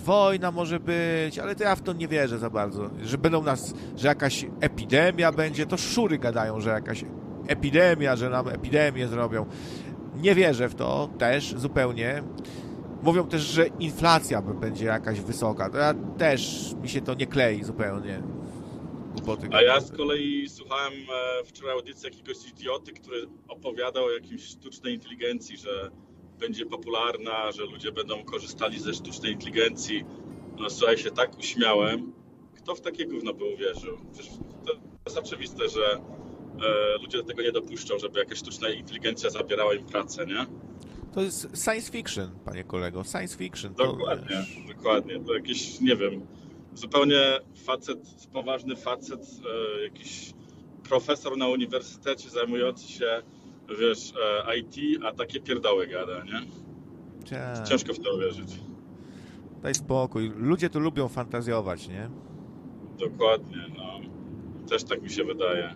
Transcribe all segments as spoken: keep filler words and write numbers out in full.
wojna może być, ale to ja w to nie wierzę za bardzo. Że będą nas, że jakaś epidemia będzie, to szury gadają, że jakaś epidemia, że nam epidemię zrobią. Nie wierzę w to też zupełnie. Mówią też, że inflacja będzie jakaś wysoka. To ja też, mi się to nie klei zupełnie. Głupoty. A ja z kolei słuchałem wczoraj audycji jakiegoś idioty, który opowiadał o jakimś sztucznej inteligencji, że będzie popularna, że ludzie będą korzystali ze sztucznej inteligencji. No słuchaj, się tak uśmiałem. Kto w takie gówno by uwierzył? Przecież to jest oczywiste, że e, ludzie do tego nie dopuszczą, żeby jakaś sztuczna inteligencja zabierała im pracę, nie? To jest science fiction, panie kolego, science fiction. To Dokładnie, wiesz... dokładnie. To jakiś, nie wiem, zupełnie facet, poważny facet, e, jakiś profesor na uniwersytecie zajmujący się, wiesz, e, I T, a takie pierdoły gada, nie? Cia... Ciężko w to uwierzyć. Daj spokój. Ludzie tu lubią fantazjować, nie? Dokładnie, no. Też tak mi się wydaje.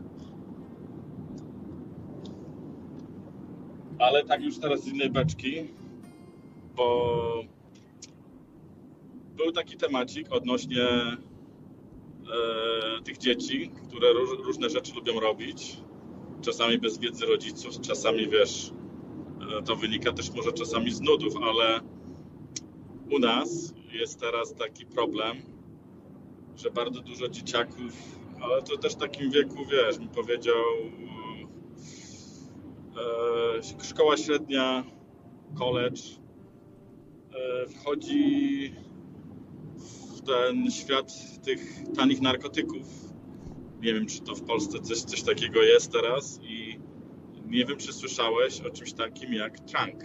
Ale tak już teraz z innej beczki, bo był taki temacik odnośnie e, tych dzieci, które róż, różne rzeczy lubią robić. Czasami bez wiedzy rodziców, czasami, wiesz, e, to wynika też może czasami z nudów, ale u nas jest teraz taki problem, że bardzo dużo dzieciaków, ale to też w takim wieku, wiesz, mi powiedział e, szkoła średnia, college, e, wchodzi w ten świat tych tanich narkotyków. Nie wiem, czy to w Polsce coś, coś takiego jest teraz i nie wiem, czy słyszałeś o czymś takim jak trank.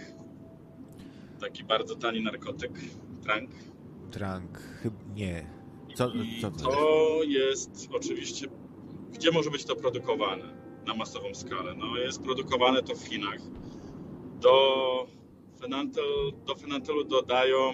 Taki bardzo tani narkotyk, trank. Trank, chyba nie. Co, I co to, to jest? jest oczywiście, gdzie może być to produkowane na masową skalę? No jest produkowane to w Chinach. Do fenantel, do fenantelu dodają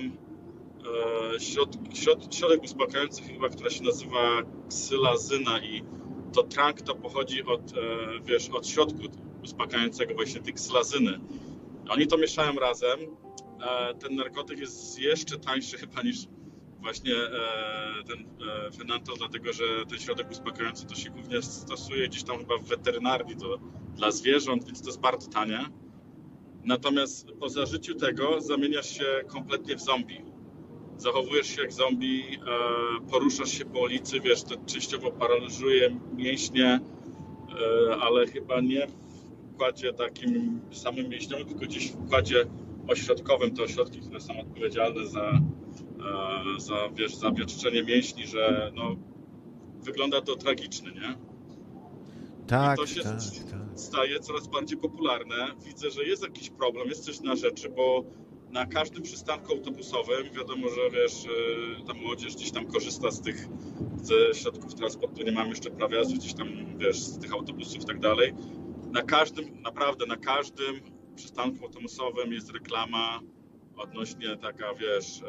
e, środ, środ, środek uspokajający chyba, która się nazywa ksylazyna i to trank to pochodzi od, e, wiesz, od środku uspokajającego właśnie tej ksylazyny. Oni to mieszają razem. E, ten narkotyk jest jeszcze tańszy chyba niż właśnie e, ten e, fenantol, dlatego że ten środek uspokajający to się głównie stosuje gdzieś tam chyba w weterynarii to dla zwierząt, więc to jest bardzo tanie. Natomiast po zażyciu tego zamieniasz się kompletnie w zombie. Zachowujesz się jak zombie, e, poruszasz się po ulicy, wiesz, to częściowo paraliżuje mięśnie, e, ale chyba nie w układzie takim samym mięśniowym, tylko gdzieś w układzie ośrodkowym. Te ośrodki, które są odpowiedzialne za za, wiesz, za wiatrzenie mięśni, że no, wygląda to tragicznie, nie? tak, I to się tak, tak. staje coraz bardziej popularne. Widzę, że jest jakiś problem, jest coś na rzeczy, bo na każdym przystanku autobusowym wiadomo, że wiesz, ta młodzież gdzieś tam korzysta z tych ze środków transportu, nie mam jeszcze prawa jazdy, gdzieś tam, wiesz, z tych autobusów i tak dalej. Na każdym, naprawdę na każdym przystanku autobusowym jest reklama odnośnie taka, wiesz,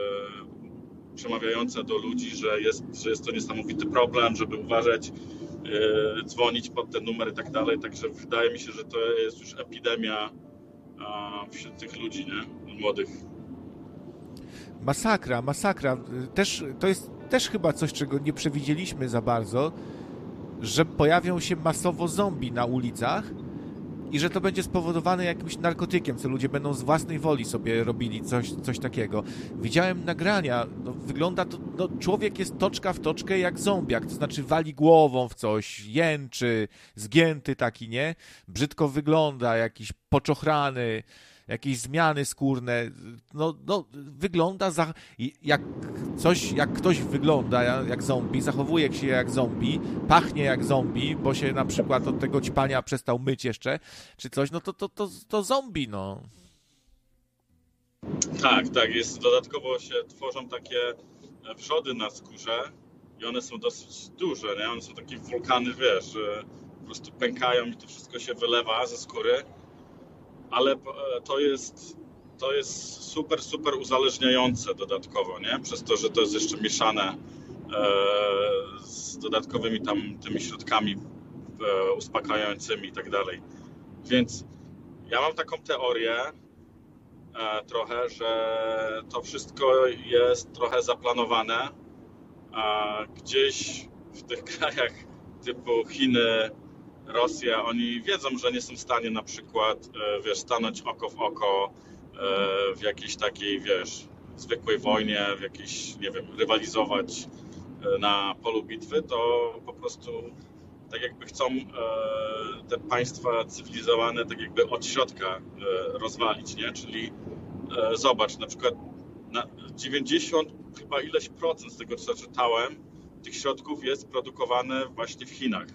e, przemawiająca do ludzi, że jest, że jest to niesamowity problem, żeby uważać, e, dzwonić pod ten numer i tak dalej. Także wydaje mi się, że to jest już epidemia a, wśród tych ludzi, nie? Młodych. Masakra, masakra. Też, to jest też chyba coś, czego nie przewidzieliśmy za bardzo, że pojawią się masowo zombie na ulicach i że to będzie spowodowane jakimś narkotykiem, co ludzie będą z własnej woli sobie robili, coś, coś takiego. Widziałem nagrania, no, wygląda to, no, człowiek jest toczka w toczkę jak zombiak, to znaczy wali głową w coś, jęczy, zgięty taki, nie? Brzydko wygląda, jakiś poczochrany, jakieś zmiany skórne, no, no wygląda za, jak coś, jak ktoś wygląda jak zombie, zachowuje się jak zombie, pachnie jak zombie, bo się na przykład od tego ćpania przestał myć jeszcze, czy coś, no to, to, to, to zombie, no. Tak, tak, jest, dodatkowo się tworzą takie wrzody na skórze i one są dosyć duże, nie? One są takie wulkany, wiesz, że po prostu pękają i to wszystko się wylewa ze skóry. Ale to jest, to jest super, super uzależniające dodatkowo, nie? Przez to, że to jest jeszcze mieszane e, z dodatkowymi tam tymi środkami e, uspokajającymi i tak dalej. Więc ja mam taką teorię, e, trochę, że to wszystko jest trochę zaplanowane, a gdzieś w tych krajach typu Chiny, Rosja, oni wiedzą, że nie są w stanie na przykład, e, wiesz, stanąć oko w oko e, w jakiejś takiej, wiesz, zwykłej wojnie, w jakiejś, nie wiem, rywalizować e, na polu bitwy, to po prostu tak jakby chcą e, te państwa cywilizowane tak jakby od środka e, rozwalić, nie? Czyli e, zobacz, na przykład na dziewięćdziesiąt chyba ileś procent z tego, co czytałem, tych środków jest produkowane właśnie w Chinach.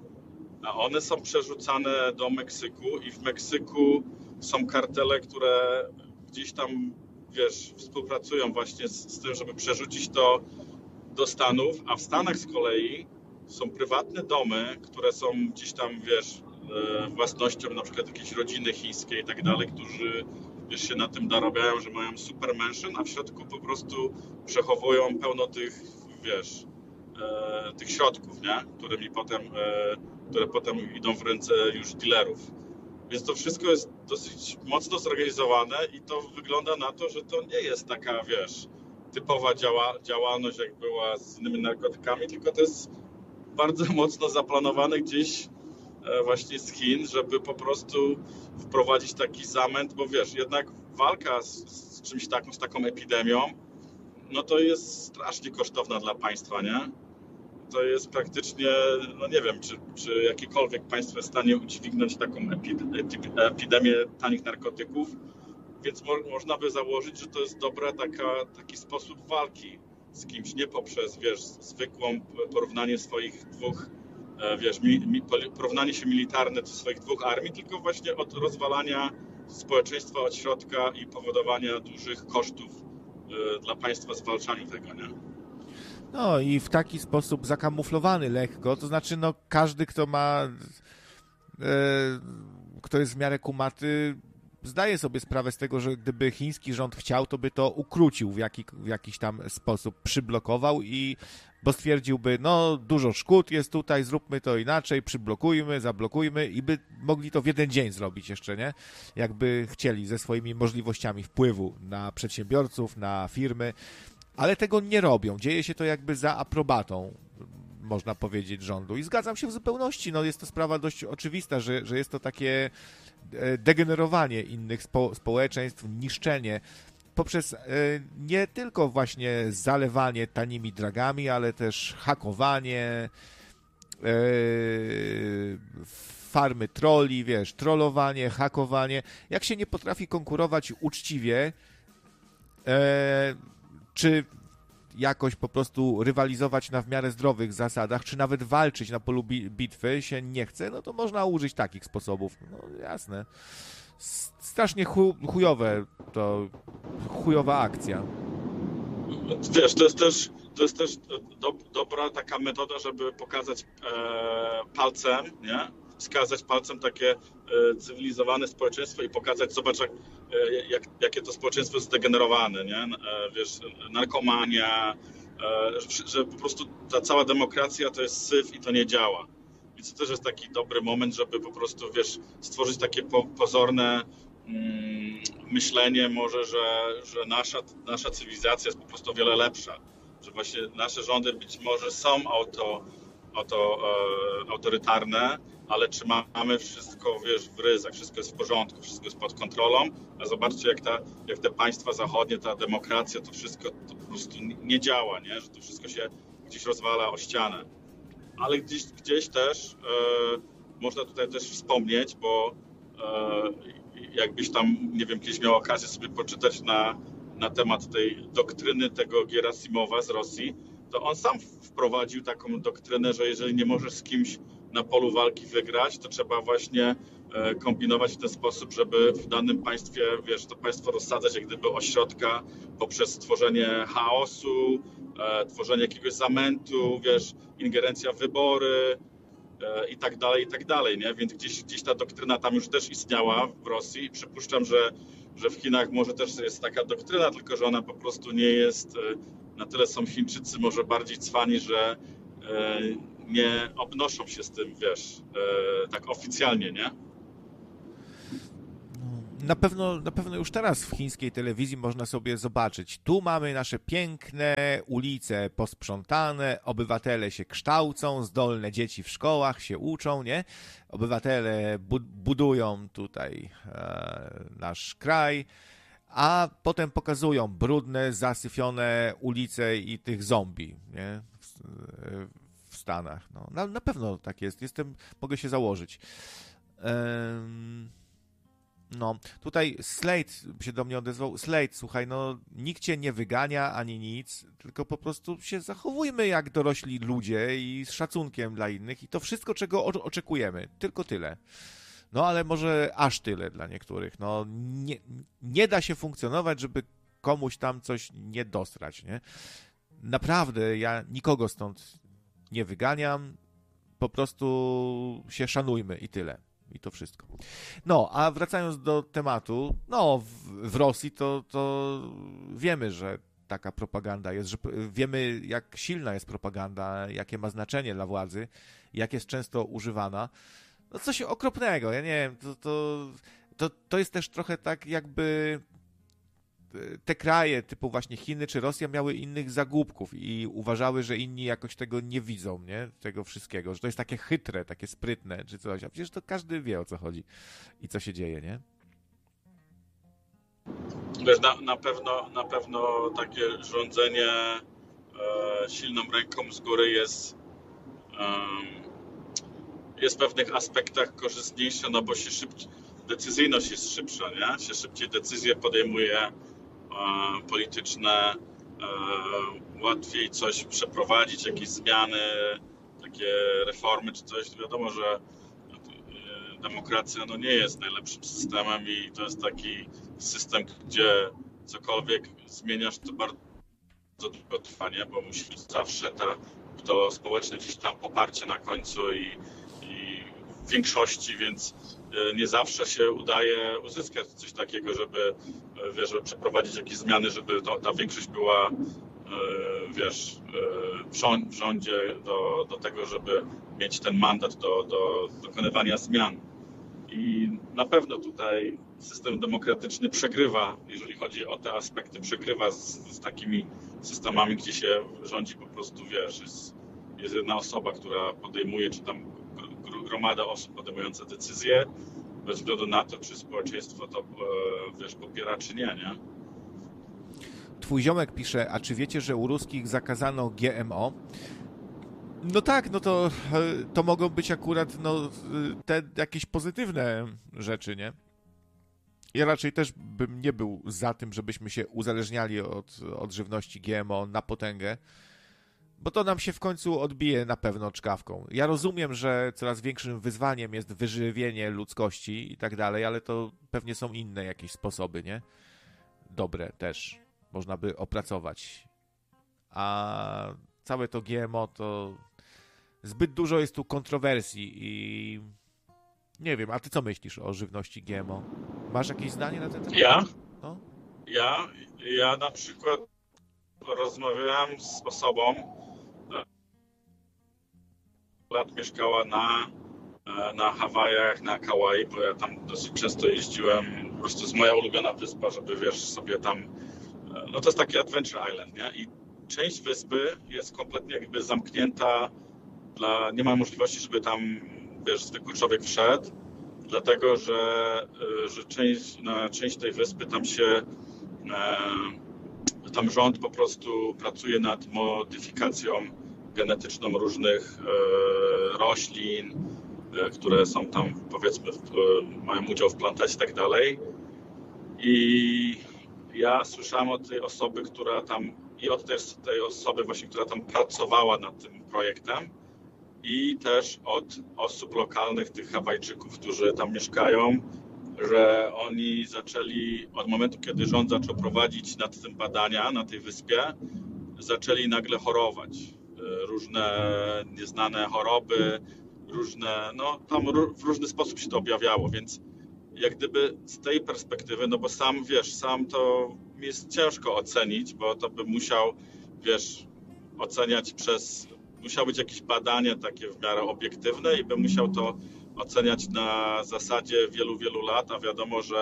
A one są przerzucane do Meksyku i w Meksyku są kartele, które gdzieś tam, wiesz, współpracują właśnie z, z tym, żeby przerzucić to do Stanów, a w Stanach z kolei są prywatne domy, które są gdzieś tam, wiesz, własnością na przykład jakiejś rodziny chińskiej i tak dalej, którzy, wiesz, się na tym darabiają, że mają super mansion, a w środku po prostu przechowują pełno tych, wiesz, e, tych środków, nie? Którymi potem, e, które potem idą w ręce już dealerów. Więc to wszystko jest dosyć mocno zorganizowane i to wygląda na to, że to nie jest taka, wiesz, typowa działa, działalność, jak była z innymi narkotykami, tylko to jest bardzo mocno zaplanowane gdzieś właśnie z Chin, żeby po prostu wprowadzić taki zamęt, bo wiesz, jednak walka z, z czymś taką, z taką epidemią, no to jest strasznie kosztowna dla państwa, nie? To jest praktycznie, no nie wiem, czy, czy jakiekolwiek państwo jest w stanie udźwignąć taką epidemię tanich narkotyków, więc mo, można by założyć, że to jest dobra taka, taki sposób walki z kimś, nie poprzez, wiesz, zwykłą porównanie swoich dwóch, wiesz, mi, mi, porównanie się militarne do swoich dwóch armii, tylko właśnie od rozwalania społeczeństwa od środka i powodowania dużych kosztów y, dla państwa w zwalczaniu tego, nie? No i w taki sposób zakamuflowany lekko, to znaczy no każdy, kto ma, e, kto jest w miarę kumaty, zdaje sobie sprawę z tego, że gdyby chiński rząd chciał, to by to ukrócił w, jaki, w jakiś tam sposób, przyblokował i bo stwierdziłby, no dużo szkód jest tutaj, zróbmy to inaczej, przyblokujmy, zablokujmy i by mogli to w jeden dzień zrobić jeszcze, nie? Jakby chcieli ze swoimi możliwościami wpływu na przedsiębiorców, na firmy, ale tego nie robią. Dzieje się to jakby za aprobatą, można powiedzieć, rządu i zgadzam się w zupełności, no jest to sprawa dość oczywista, że, że jest to takie degenerowanie innych spo, społeczeństw, niszczenie poprzez e, nie tylko właśnie zalewanie tanimi dragami, ale też hakowanie, e, farmy trolli, wiesz, trollowanie, hakowanie. Jak się nie potrafi konkurować uczciwie, e, czy jakoś po prostu rywalizować na w miarę zdrowych zasadach, czy nawet walczyć na polu bitwy się nie chce, no to można użyć takich sposobów. No jasne. Strasznie chujowe to chujowa akcja. Wiesz, to jest też, to jest też do, dobra taka metoda, żeby pokazać e, palcem, nie? Wskazać palcem takie e, cywilizowane społeczeństwo i pokazać, zobacz, jak, e, jak, jakie to społeczeństwo jest zdegenerowane, nie? E, wiesz, narkomania, e, że, że po prostu ta cała demokracja to jest syf i to nie działa. Więc to też jest taki dobry moment, żeby po prostu, wiesz, stworzyć takie po, pozorne mm, myślenie może, że, że nasza, nasza cywilizacja jest po prostu o wiele lepsza. Że właśnie nasze rządy być może są auto, auto, e, autorytarne, ale czy mamy wszystko, wiesz, w ryzach, wszystko jest w porządku, wszystko jest pod kontrolą, a zobaczcie, jak, ta, jak te państwa zachodnie, ta demokracja, to wszystko to po prostu nie działa, nie? Że to wszystko się gdzieś rozwala o ścianę. Ale gdzieś, gdzieś też e, można tutaj też wspomnieć, bo e, jakbyś tam, nie wiem, kiedyś miał okazję sobie poczytać na, na temat tej doktryny tego Gerasimowa z Rosji, to on sam wprowadził taką doktrynę, że jeżeli nie możesz z kimś na polu walki wygrać, to trzeba właśnie e, kombinować w ten sposób, żeby w danym państwie, wiesz, to państwo rozsadzać jak gdyby ośrodka poprzez tworzenie chaosu, e, tworzenie jakiegoś zamętu, wiesz, ingerencja w wybory e, i tak dalej, i tak dalej, nie? Więc gdzieś, gdzieś ta doktryna tam już też istniała w Rosji i przypuszczam, że, że w Chinach może też jest taka doktryna, tylko że ona po prostu nie jest, e, na tyle są Chińczycy może bardziej cwani, że e, nie obnoszą się z tym, wiesz, e, tak oficjalnie, nie? na pewno, na pewno już teraz w chińskiej telewizji można sobie zobaczyć. Tu mamy nasze piękne ulice posprzątane, obywatele się kształcą, zdolne dzieci w szkołach się uczą, nie? Obywatele bu- budują tutaj e, nasz kraj, a potem pokazują brudne, zasyfione ulice i tych zombie, nie? W, w Stanach. No, na, na pewno tak jest. Jestem, mogę się założyć. Um, no, tutaj Slate się do mnie odezwał. Slate, słuchaj, no nikt cię nie wygania ani nic, tylko po prostu się zachowujmy jak dorośli ludzie i z szacunkiem dla innych i to wszystko, czego o- oczekujemy. Tylko tyle. No, ale może aż tyle dla niektórych. No, nie, nie da się funkcjonować, żeby komuś tam coś nie dosrać, nie? Naprawdę, ja nikogo stąd nie wyganiam, po prostu się szanujmy i tyle. I to wszystko. No, a wracając do tematu, no, w, w Rosji to, to wiemy, że taka propaganda jest, że wiemy, jak silna jest propaganda, jakie ma znaczenie dla władzy, jak jest często używana. No coś okropnego, ja nie wiem, to, to, to, to jest też trochę tak jakby te kraje typu właśnie Chiny czy Rosja miały innych zagłupków i uważały, że inni jakoś tego nie widzą, nie? Tego wszystkiego, że to jest takie chytre, takie sprytne czy coś, a przecież to każdy wie, o co chodzi i co się dzieje, nie? Wiesz, na, na pewno, na pewno takie rządzenie e, silną ręką z góry jest um, jest w pewnych aspektach korzystniejsze, no bo się szybciej, decyzyjność jest szybsza, nie? Się szybciej decyzje podejmuje e, polityczne, e, łatwiej coś przeprowadzić, jakieś zmiany, takie reformy czy coś. Wiadomo, że e, demokracja no, nie jest najlepszym systemem i to jest taki system, gdzie cokolwiek zmieniasz, to bardzo długo trwa, nie? Bo musisz zawsze ta, to społeczne gdzieś tam poparcie na końcu i w większości, więc nie zawsze się udaje uzyskać coś takiego, żeby, wiesz, żeby przeprowadzić jakieś zmiany, żeby to, ta większość była, wiesz, w rządzie do, do tego, żeby mieć ten mandat do, do dokonywania zmian. I na pewno tutaj system demokratyczny przegrywa, jeżeli chodzi o te aspekty, przegrywa z, z takimi systemami, gdzie się rządzi po prostu, wiesz, jest, jest jedna osoba, która podejmuje, czy tam gromada osób podejmująca decyzje, bez względu na to, czy społeczeństwo to, wiesz, popiera, czy nie, nie? Twój ziomek pisze, a czy wiecie, że u ruskich zakazano G M O? No tak, no to, to mogą być akurat no, te jakieś pozytywne rzeczy, nie? Ja raczej też bym nie był za tym, żebyśmy się uzależniali od, od żywności G M O na potęgę, bo to nam się w końcu odbije na pewno czkawką. Ja rozumiem, że coraz większym wyzwaniem jest wyżywienie ludzkości i tak dalej, ale to pewnie są inne jakieś sposoby, nie? Dobre też. Można by opracować. A całe to G M O to zbyt dużo jest tu kontrowersji i nie wiem, a ty co myślisz o żywności G M O? Masz jakieś zdanie na ten temat? Ja? No? Ja? Ja na przykład rozmawiałem z osobą, lat mieszkała na, na Hawajach, na Kauai, bo ja tam dosyć często jeździłem, po prostu jest moja ulubiona wyspa, żeby, wiesz, sobie tam, no to jest taki Adventure Island, nie? I część wyspy jest kompletnie jakby zamknięta, dla, nie ma możliwości, żeby tam, wiesz, zwykły człowiek wszedł, dlatego, że, że część, na część tej wyspy tam się, tam rząd po prostu pracuje nad modyfikacją genetyczną różnych e, roślin, e, które są tam, powiedzmy, w, e, mają udział w plantacji i tak dalej. I ja słyszałem od tej osoby, która tam, i od tej, tej osoby właśnie, która tam pracowała nad tym projektem, i też od osób lokalnych, tych Hawajczyków, którzy tam mieszkają, że oni zaczęli, od momentu, kiedy rząd zaczął prowadzić nad tym badania na tej wyspie, zaczęli nagle chorować. Różne nieznane choroby, różne, no tam w różny sposób się to objawiało, więc jak gdyby z tej perspektywy, no bo sam, wiesz, sam to mi jest ciężko ocenić, bo to bym musiał, wiesz, oceniać przez, musiały być jakieś badania takie w miarę obiektywne i bym musiał to oceniać na zasadzie wielu, wielu lat, a wiadomo, że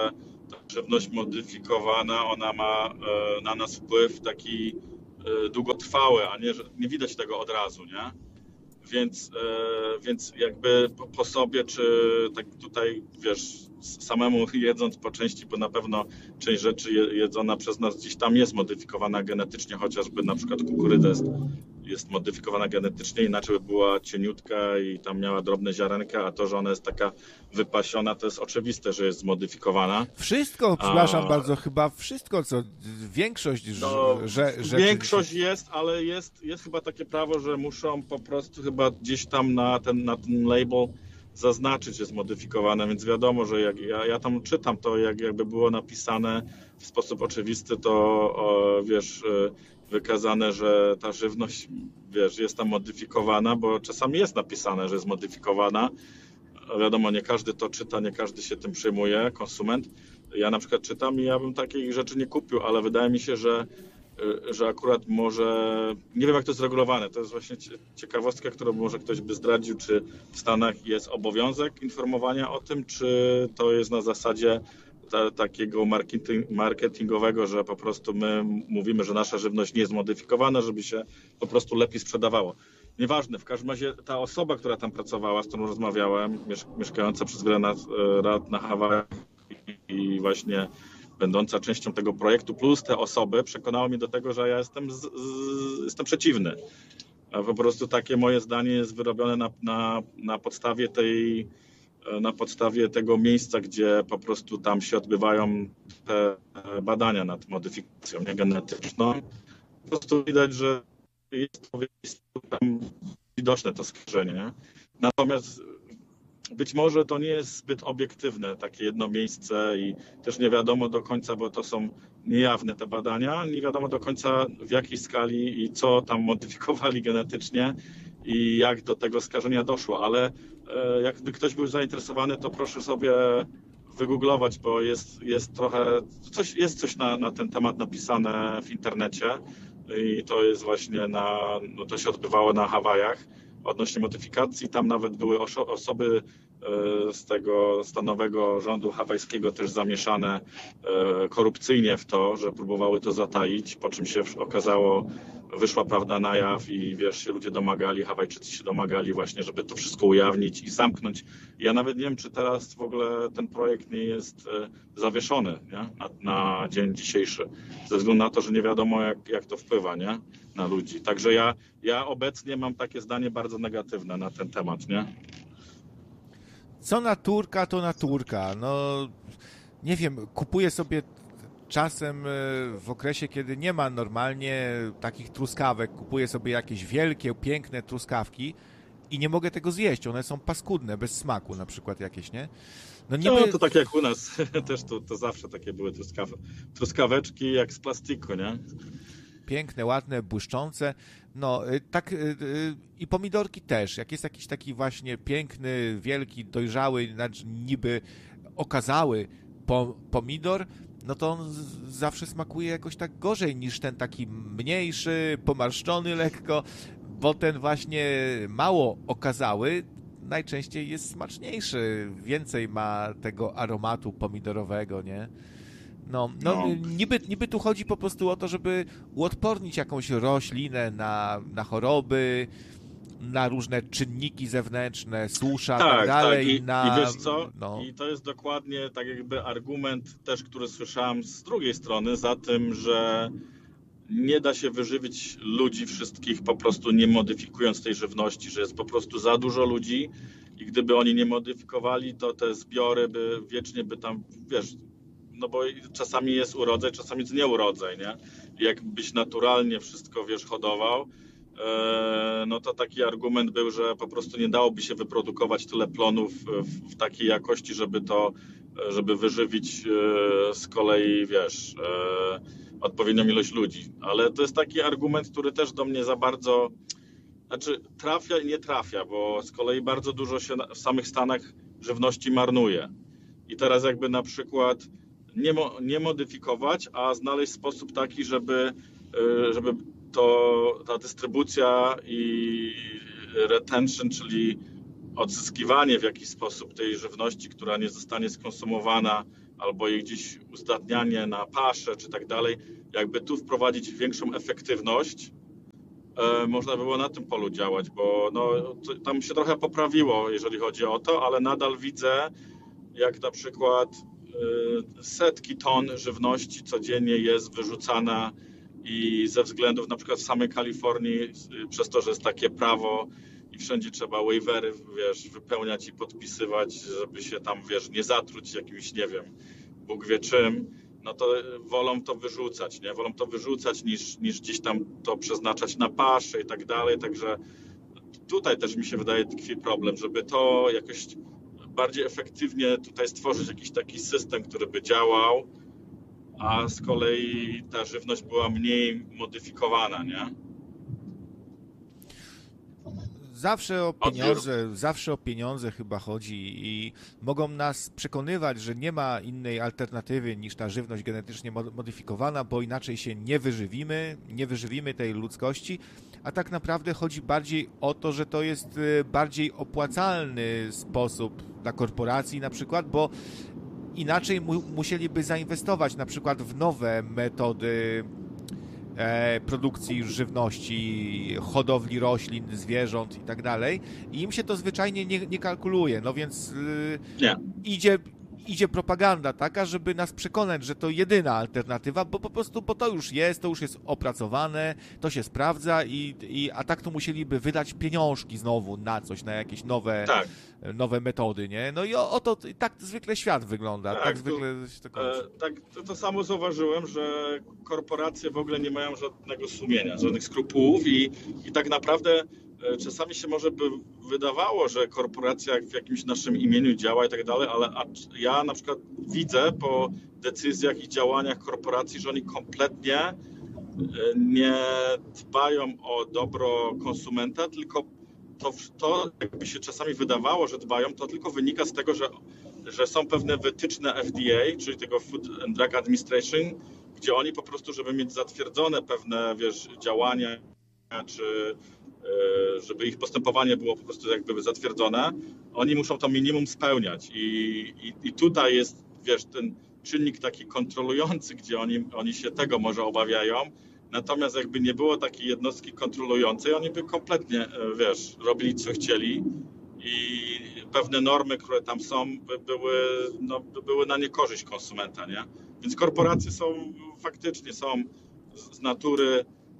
ta żywność modyfikowana, ona ma na nas wpływ taki długotrwały, a nie, że nie widać tego od razu, nie? Więc, więc jakby po, po sobie, czy tak tutaj, wiesz, samemu jedząc po części, bo na pewno część rzeczy jedzona przez nas gdzieś tam jest modyfikowana genetycznie, chociażby na przykład kukurydza jest, jest modyfikowana genetycznie, inaczej by była cieniutka i tam miała drobne ziarenka, a to, że ona jest taka wypasiona, to jest oczywiste, że jest zmodyfikowana. Wszystko, przepraszam a... bardzo, chyba wszystko, co większość no, że, rzeczy... Większość jest, ale jest, jest chyba takie prawo, że muszą po prostu chyba gdzieś tam na ten, na ten label zaznaczyć, że jest modyfikowane, więc wiadomo, że jak ja, ja tam czytam to, jak jakby było napisane w sposób oczywisty, to o, wiesz, wykazane, że ta żywność, wiesz, jest tam modyfikowana, bo czasami jest napisane, że jest modyfikowana. Wiadomo, nie każdy to czyta, nie każdy się tym przejmuje, konsument. Ja na przykład czytam i ja bym takich rzeczy nie kupił, ale wydaje mi się, że że akurat może, nie wiem jak to jest regulowane, to jest właśnie ciekawostka, którą może ktoś by zdradził, czy w Stanach jest obowiązek informowania o tym, czy to jest na zasadzie ta, takiego marketing, marketingowego, że po prostu my mówimy, że nasza żywność nie jest modyfikowana, żeby się po prostu lepiej sprzedawało. Nieważne, w każdym razie ta osoba, która tam pracowała, z którą rozmawiałem, mieszkająca przez wiele lat na Hawajach i właśnie będąca częścią tego projektu, plus te osoby przekonały mnie do tego, że ja jestem, z, z, jestem przeciwny. A po prostu takie moje zdanie jest wyrobione na, na, na podstawie tej, na podstawie tego miejsca, gdzie po prostu tam się odbywają te badania nad modyfikacją genetyczną. Po prostu widać, że jest tam widoczne to skażenie. Nie? Natomiast być może to nie jest zbyt obiektywne, takie jedno miejsce i też nie wiadomo do końca, bo to są niejawne te badania, nie wiadomo do końca w jakiej skali i co tam modyfikowali genetycznie i jak do tego skażenia doszło, ale jakby ktoś był zainteresowany, to proszę sobie wygooglować, bo jest, jest trochę, coś, jest coś na, na ten temat napisane w internecie i to jest właśnie na, no to się odbywało na Hawajach. Odnośnie modyfikacji, tam nawet były osoby z tego stanowego rządu hawajskiego też zamieszane korupcyjnie w to, że próbowały to zataić, po czym się okazało, wyszła prawda na jaw i wiesz, się ludzie domagali, Hawajczycy się domagali właśnie, żeby to wszystko ujawnić i zamknąć. Ja nawet nie wiem, czy teraz w ogóle ten projekt nie jest zawieszony, nie? Na, na dzień dzisiejszy, ze względu na to, że nie wiadomo jak, jak to wpływa, nie? Na ludzi. Także ja, ja obecnie mam takie zdanie bardzo negatywne na ten temat, nie? Co naturka, to naturka. No, nie wiem, kupuję sobie czasem w okresie, kiedy nie ma normalnie takich truskawek, kupuję sobie jakieś wielkie, piękne truskawki i nie mogę tego zjeść. One są paskudne, bez smaku na przykład jakieś, nie? No, niby... no to tak jak u nas. Też to, to zawsze takie były truskawe, truskaweczki jak z plastiku, nie? Piękne, ładne, błyszczące. No, tak i pomidorki też. Jak jest jakiś taki właśnie piękny, wielki, dojrzały, niby okazały pomidor, no to on zawsze smakuje jakoś tak gorzej niż ten taki mniejszy, pomarszczony lekko, bo ten właśnie mało okazały najczęściej jest smaczniejszy. Więcej ma tego aromatu pomidorowego, nie? No, no, no. Niby, niby tu chodzi po prostu o to, żeby uodpornić jakąś roślinę na, na choroby, na różne czynniki zewnętrzne, susza, tak, tak dalej. Tak. I, na, i wiesz co? No. I to jest dokładnie tak jakby argument też, który słyszałem z drugiej strony za tym, że nie da się wyżywić ludzi wszystkich po prostu nie modyfikując tej żywności, że jest po prostu za dużo ludzi i gdyby oni nie modyfikowali, to te zbiory by wiecznie by tam, wiesz, no bo czasami jest urodzaj, czasami jest nieurodzaj, nie? Jakbyś naturalnie wszystko, wiesz, hodował, no to taki argument był, że po prostu nie dałoby się wyprodukować tyle plonów w, w takiej jakości, żeby to, żeby wyżywić z kolei, wiesz, odpowiednią ilość ludzi. Ale to jest taki argument, który też do mnie za bardzo, znaczy trafia i nie trafia, bo z kolei bardzo dużo się w samych Stanach żywności marnuje. I teraz jakby na przykład nie, mo, nie modyfikować, a znaleźć sposób taki, żeby, żeby to ta dystrybucja i retention, czyli odzyskiwanie w jakiś sposób tej żywności, która nie zostanie skonsumowana, albo ich gdzieś uzdatnianie na paszę czy tak dalej, jakby tu wprowadzić większą efektywność, e, można było na tym polu działać, bo no, to, tam się trochę poprawiło, jeżeli chodzi o to, ale nadal widzę, jak na przykład e, setki ton żywności codziennie jest wyrzucana i ze względów na przykład w samej Kalifornii, przez to, że jest takie prawo i wszędzie trzeba waivery, wiesz, wypełniać i podpisywać, żeby się tam, wiesz, nie zatruć jakimś, nie wiem, Bóg wie czym, no to wolą to wyrzucać, nie? Wolą to wyrzucać niż, niż gdzieś tam to przeznaczać na paszę i tak dalej, także tutaj też mi się wydaje tkwi problem, żeby to jakoś bardziej efektywnie tutaj stworzyć jakiś taki system, który by działał, a z kolei ta żywność była mniej modyfikowana, nie? Zawsze o pieniądze, zawsze o pieniądze chyba chodzi i mogą nas przekonywać, że nie ma innej alternatywy niż ta żywność genetycznie modyfikowana, bo inaczej się nie wyżywimy, nie wyżywimy tej ludzkości, a tak naprawdę chodzi bardziej o to, że to jest bardziej opłacalny sposób dla korporacji na przykład, bo inaczej mu, musieliby zainwestować na przykład w nowe metody e, produkcji żywności, hodowli roślin, zwierząt i tak dalej. I im się to zwyczajnie nie, nie kalkuluje. No więc y, nie. idzie, idzie propaganda taka, żeby nas przekonać, że to jedyna alternatywa, bo po prostu, bo to już jest, to już jest opracowane, to się sprawdza i, i a tak to musieliby wydać pieniążki znowu na coś, na jakieś nowe, tak. nowe metody, nie? No i o, o to tak zwykle świat wygląda, tak, tak zwykle to, się to kończy. E, tak, to, to samo zauważyłem, że korporacje w ogóle nie mają żadnego sumienia, żadnych skrupułów i, i tak naprawdę e, czasami się może by wydawało, że korporacja w jakimś naszym imieniu działa i tak dalej, ale a, ja na przykład widzę po decyzjach i działaniach korporacji, że oni kompletnie e, nie dbają o dobro konsumenta, tylko to, to jakby się czasami wydawało, że dbają, to tylko wynika z tego, że, że są pewne wytyczne F D A, czyli tego Food and Drug Administration, gdzie oni po prostu, żeby mieć zatwierdzone pewne, wiesz, działania, czy żeby ich postępowanie było po prostu jakby zatwierdzone, oni muszą to minimum spełniać i, i, i tutaj jest, wiesz, ten czynnik taki kontrolujący, gdzie oni, oni się tego może obawiają. Natomiast jakby nie było takiej jednostki kontrolującej, oni by kompletnie, wiesz, robili co chcieli i pewne normy, które tam są, by były, no, by były na niekorzyść konsumenta, nie? Więc korporacje są, faktycznie są z natury,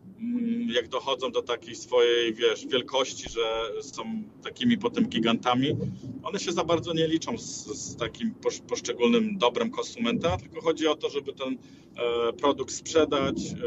jak dochodzą do takiej swojej, wiesz, wielkości, że są takimi potem gigantami, one się za bardzo nie liczą z, z takim poszczególnym dobrem konsumenta, tylko chodzi o to, żeby ten e, produkt sprzedać e,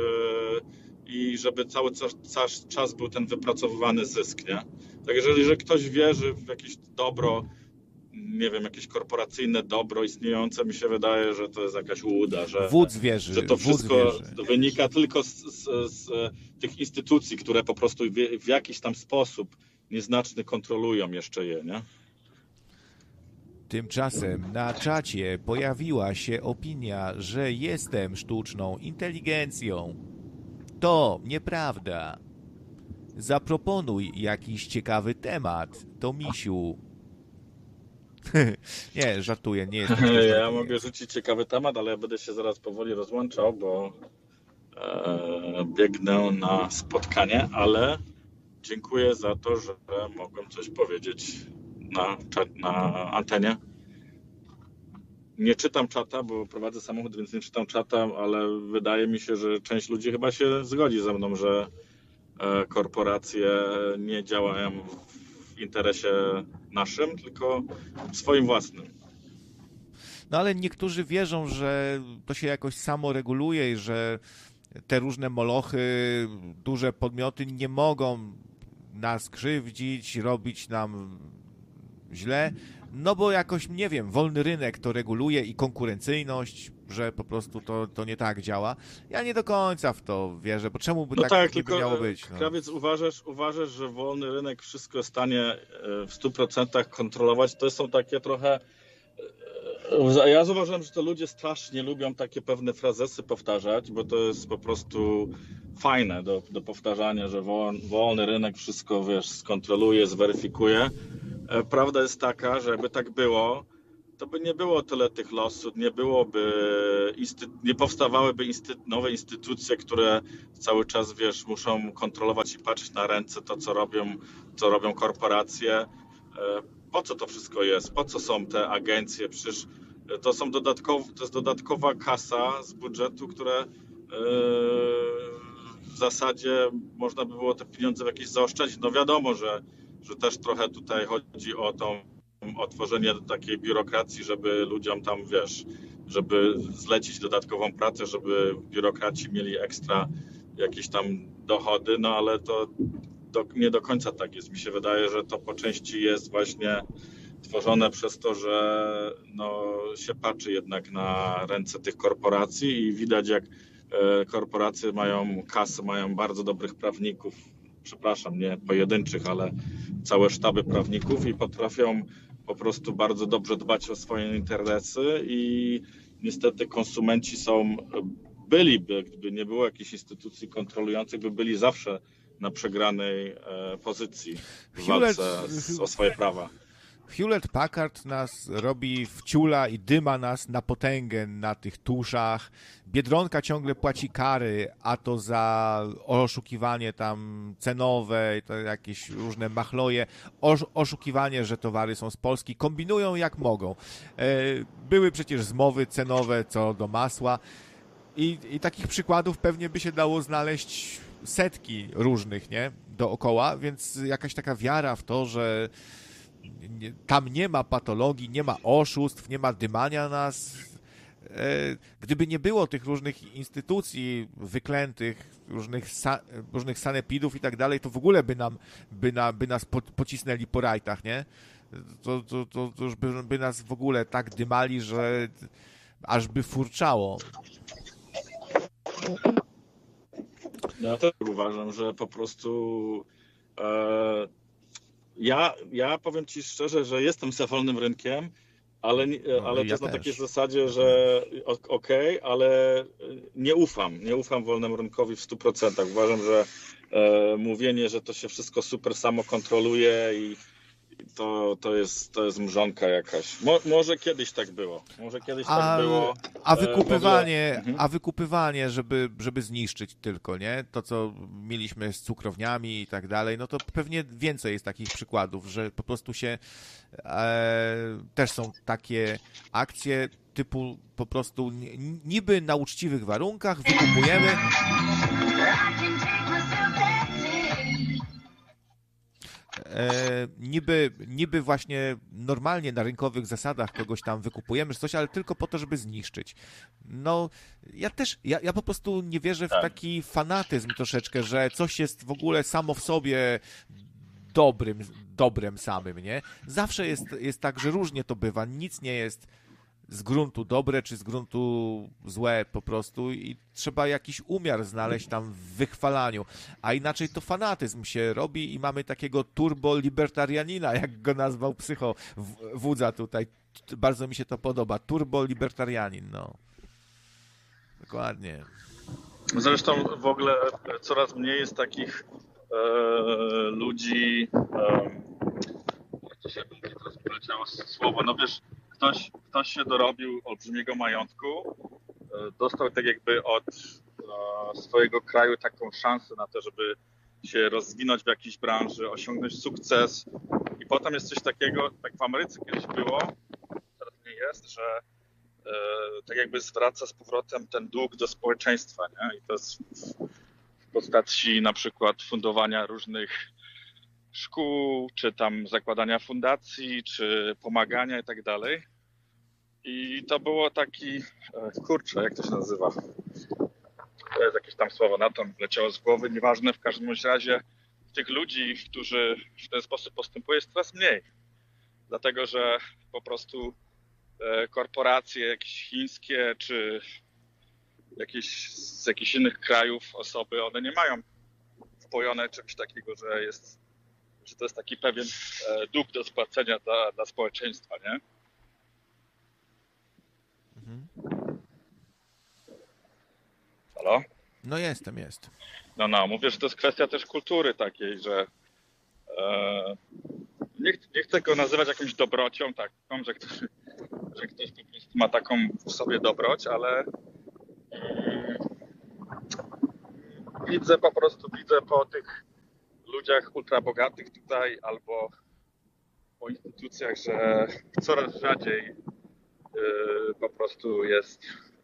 i żeby cały czas, czas był ten wypracowywany zysk, nie? Także jeżeli ktoś wierzy w jakieś dobro, nie wiem, jakieś korporacyjne dobro istniejące, mi się wydaje, że to jest jakaś ułuda, że, Wódz wierzy, że to wszystko wierzy. wynika tylko z, z, z tych instytucji, które po prostu w, w jakiś tam sposób nieznaczny kontrolują jeszcze je, nie? Tymczasem na czacie pojawiła się opinia, że jestem sztuczną inteligencją. To nieprawda. Zaproponuj jakiś ciekawy temat, to misiu. Nie, żartuję, nie jest. Ja mogę rzucić ciekawy temat, ale ja będę się zaraz powoli rozłączał, bo e, biegnę na spotkanie, ale dziękuję za to, że mogłem coś powiedzieć na, na antenie. Nie czytam czata, bo prowadzę samochód, więc nie czytam czata, ale wydaje mi się, że część ludzi chyba się zgodzi ze mną, że e, korporacje nie działają w interesie naszym, tylko swoim własnym. No ale niektórzy wierzą, że to się jakoś samo reguluje i że te różne molochy, duże podmioty nie mogą nas krzywdzić, robić nam źle, no bo jakoś, nie wiem, wolny rynek to reguluje i konkurencyjność, że po prostu to, to nie tak działa. Ja nie do końca w to wierzę, bo czemu by no tak, tak nie by miało być? No. Krawiec, uważasz, uważasz, że wolny rynek wszystko jest w stanie w stu procentach kontrolować? To są takie trochę... Ja zauważyłem, że to ludzie strasznie lubią takie pewne frazesy powtarzać, bo to jest po prostu fajne do, do powtarzania, że wolny rynek wszystko, wiesz, skontroluje, zweryfikuje. Prawda jest taka, że jakby tak było, to by nie było tyle tych losów, nie byłoby, insty- nie powstawałyby insty- nowe instytucje, które cały czas, wiesz, muszą kontrolować i patrzeć na ręce to, co robią, co robią korporacje. E, Po co to wszystko jest? Po co są te agencje? Przecież to są dodatkow- to jest dodatkowa kasa z budżetu, które e, w zasadzie można by było te pieniądze w jakieś zaoszczędzić. No wiadomo, że, że też trochę tutaj chodzi o tą o tworzenie takiej biurokracji, żeby ludziom tam, wiesz, żeby zlecić dodatkową pracę, żeby biurokraci mieli ekstra jakieś tam dochody, no ale to do, nie do końca tak jest. Mi się wydaje, że to po części jest właśnie tworzone przez to, że no, się patrzy jednak na ręce tych korporacji i widać, jak e, korporacje mają kasę, mają bardzo dobrych prawników, przepraszam, nie pojedynczych, ale całe sztaby prawników i potrafią po prostu bardzo dobrze dbać o swoje interesy i niestety konsumenci są, byliby, gdyby nie było jakichś instytucji kontrolujących, by byli zawsze na przegranej e, pozycji w walce z, o swoje prawa. Hewlett Packard nas robi wciula i dyma nas na potęgę na tych tuszach. Biedronka ciągle płaci kary, a to za oszukiwanie tam cenowe, to jakieś różne machloje, oszukiwanie, że towary są z Polski. Kombinują jak mogą. Były przecież zmowy cenowe co do masła i, i takich przykładów pewnie by się dało znaleźć setki różnych, nie? Dookoła, więc jakaś taka wiara w to, że Nie, tam nie ma patologii, nie ma oszustw, nie ma dymania nas. E, gdyby nie było tych różnych instytucji wyklętych, różnych, sa, różnych sanepidów i tak dalej, to w ogóle by, nam, by, na, by nas po, pocisnęli po rajtach, nie? To, to, to, to już by, by nas w ogóle tak dymali, że aż by furczało. Ja też uważam, że po prostu e, Ja, ja powiem Ci szczerze, że jestem za wolnym rynkiem, ale, No, ale ja to jest na też. takiej zasadzie, że okej, okay, ale nie ufam. Nie ufam wolnemu rynkowi w stu procentach. Uważam, że e, mówienie, że to się wszystko super samo kontroluje i to, to, jest, to jest mrzonka jakaś. Mo, może kiedyś tak było. Może kiedyś A, tak było. a wykupywanie, E, ogóle... a wykupywanie żeby, żeby zniszczyć tylko, nie? To, co mieliśmy z cukrowniami i tak dalej, no to pewnie więcej jest takich przykładów, że po prostu się e, też są takie akcje typu po prostu niby na uczciwych warunkach wykupujemy. E, niby, niby właśnie normalnie na rynkowych zasadach kogoś tam wykupujemy czy coś, ale tylko po to, żeby zniszczyć. No, ja też, ja, ja po prostu nie wierzę w taki fanatyzm troszeczkę, że coś jest w ogóle samo w sobie dobrym, dobrem samym, nie? Zawsze jest, jest tak, że różnie to bywa, nic nie jest z gruntu dobre, czy z gruntu złe po prostu i trzeba jakiś umiar znaleźć tam w wychwalaniu, a inaczej to fanatyzm się robi i mamy takiego turbo-libertarianina, jak go nazwał psycho wódza tutaj. Bardzo mi się to podoba. Turbo-libertarianin, no. Dokładnie. Zresztą w ogóle coraz mniej jest takich e, ludzi, e, jak to się teraz poleciało słowo, no wiesz, ktoś, ktoś się dorobił olbrzymiego majątku, e, dostał tak jakby od e, swojego kraju taką szansę na to, żeby się rozwinąć w jakiejś branży, osiągnąć sukces i potem jest coś takiego, tak w Ameryce kiedyś było, teraz nie jest, że e, tak jakby zwraca z powrotem ten dług do społeczeństwa, nie? I to jest w postaci na przykład fundowania różnych szkół, czy tam zakładania fundacji, czy pomagania i tak dalej. I to było taki, kurczę, jak to się nazywa? To jest jakieś tam słowo na to leciało z głowy, nieważne, w każdym razie tych ludzi, którzy w ten sposób postępują, jest coraz mniej. Dlatego, że po prostu korporacje jakieś chińskie, czy jakieś z jakichś innych krajów osoby, one nie mają wpojone czymś takiego, że jest, że to jest taki pewien dług do spłacenia dla, dla społeczeństwa, nie? Mhm. Halo? No jestem, jest. No, no, mówię, że to jest kwestia też kultury takiej, że e, nie, nie chcę go nazywać jakąś dobrocią taką, że ktoś, że ktoś po prostu ma taką w sobie dobroć, ale mm, widzę po prostu, widzę po tych ludziach ultrabogatych tutaj albo po instytucjach, że coraz rzadziej yy, po prostu jest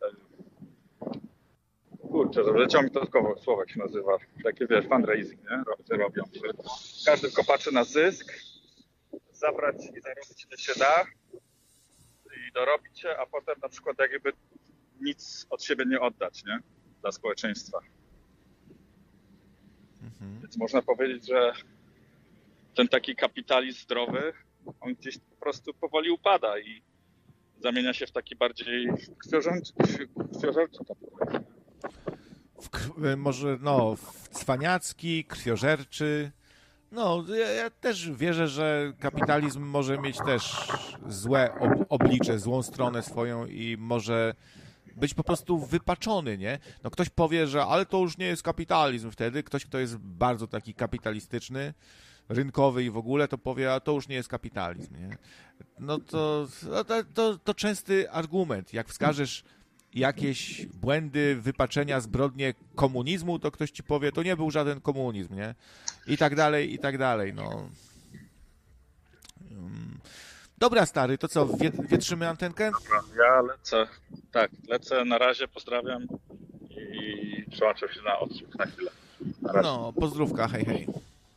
yy, kurczę, wleciało mi to słowo, słowo jak się nazywa, takie wiesz, fundraising, nie? Ro- robią, że każdy tylko patrzy na zysk, zabrać i zarobić ile się da i dorobić się, a potem na przykład jakby nic od siebie nie oddać, nie? Dla społeczeństwa. Mhm. Więc można powiedzieć, że ten taki kapitalizm zdrowy, on gdzieś po prostu powoli upada i zamienia się w taki bardziej krwiożerczy, krwiożerczy kapitalizm. W krw- może, no, w cwaniacki, krwiożerczy. No, ja, ja też wierzę, że kapitalizm może mieć też złe ob- oblicze, złą stronę swoją i może być po prostu wypaczony, nie? No ktoś powie, że ale to już nie jest kapitalizm wtedy. Ktoś, kto jest bardzo taki kapitalistyczny, rynkowy i w ogóle, to powie, a to już nie jest kapitalizm, nie? No to, no to, to, to częsty argument. Jak wskażesz jakieś błędy, wypaczenia, zbrodnie komunizmu, to ktoś ci powie, to nie był żaden komunizm, nie? I tak dalej, i tak dalej, no. Mm. Dobra, stary, to co, wie, wietrzymy antenkę? Dobra, ja lecę, tak, lecę, na razie, pozdrawiam i przełączam się na odsłuch na chwilę. Na razie. No, pozdrówka, hej, hej.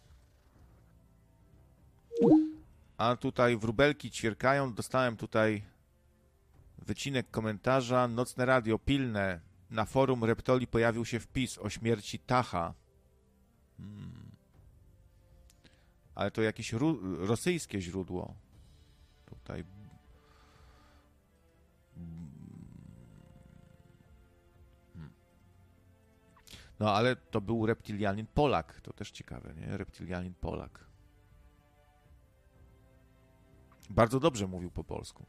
A tutaj wróbelki ćwierkają, dostałem tutaj wycinek komentarza. Nocne radio pilne. Na forum Reptoli pojawił się wpis o śmierci Tacha. Hmm. Ale to jakieś ru- rosyjskie źródło. Tutaj. Hmm. No ale to był reptilianin Polak. To też ciekawe, nie? Reptilianin Polak. Bardzo dobrze mówił po polsku.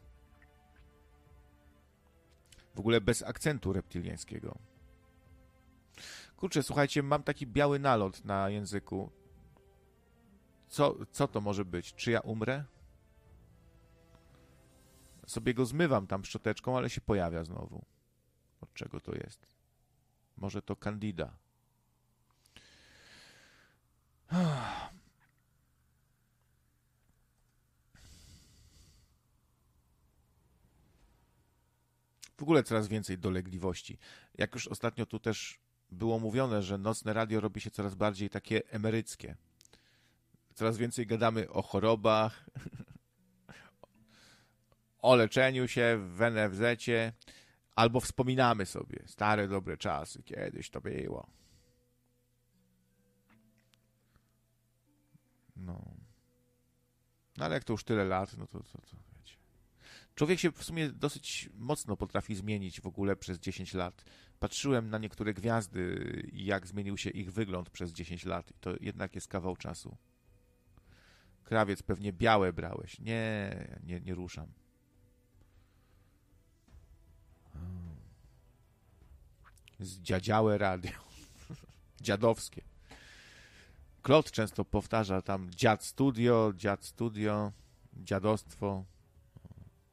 W ogóle bez akcentu reptiliańskiego. Kurczę, słuchajcie, mam taki biały nalot na języku. Co, co to może być? Czy ja umrę? Sobie go zmywam tam szczoteczką, ale się pojawia znowu. Od czego to jest? Może to Candida. W ogóle coraz więcej dolegliwości. Jak już ostatnio tu też było mówione, że nocne radio robi się coraz bardziej takie emeryckie. Coraz więcej gadamy o chorobach, o leczeniu się w en ef zecie, albo wspominamy sobie stare, dobre czasy, kiedyś to było. No. No ale jak to już tyle lat, no to, to, to wiecie. Człowiek się w sumie dosyć mocno potrafi zmienić w ogóle przez dziesięć lat. Patrzyłem na niektóre gwiazdy i jak zmienił się ich wygląd przez dziesięć lat. I to jednak jest kawał czasu. Krawiec, pewnie białe brałeś. Nie, nie, nie ruszam. Zdziadziałe radio. Dziadowskie. Klot często powtarza tam dziad studio, dziad studio, dziadostwo.